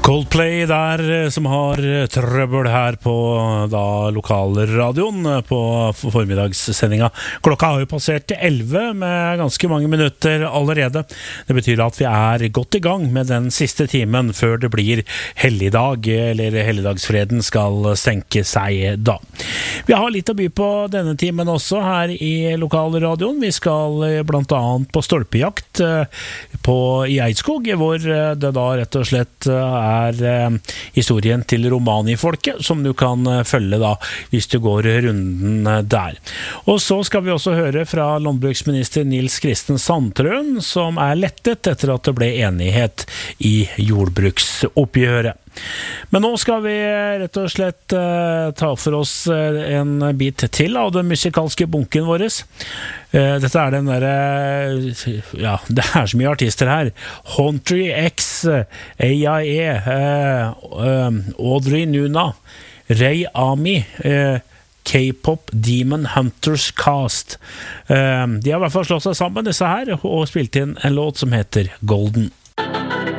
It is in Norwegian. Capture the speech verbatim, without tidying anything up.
Coldplay der, som har trøbbel her på da lokalradioen på formiddagssendinga. Klokka har jo passert elleve med ganske mange minutter allerede. Det betyr at vi er godt i gang med den siste timen før det blir helligdag, eller helligdagsfreden skal senke seg da. Vi har litt å by på denne timen også her i lokalradioen. Vi skal blant annet på stolpejakt på, i Eidskog, hvor det da rett og slett er er eh, historien til romanifolket, som du kan eh, følge da, hvis du går runden eh, der. Og så skal vi også høre fra landbruksminister Nils Kristen Sandtrøen, som er lettet etter at det ble enighet i jordbruksoppgjøret. Men nå skal vi rett og slett eh, ta for oss eh, en bit til av den musikalske bunken vår. Eh, dette er den der, eh, ja, det er så mye artister her. Hauntry X, A I E, eh, eh, Audrey Nuna, Ray Ami, eh, K-pop Demon Hunters Cast. Eh, de har i hvert fall slått seg sammen, disse her, og spilt inn en låt som heter Golden.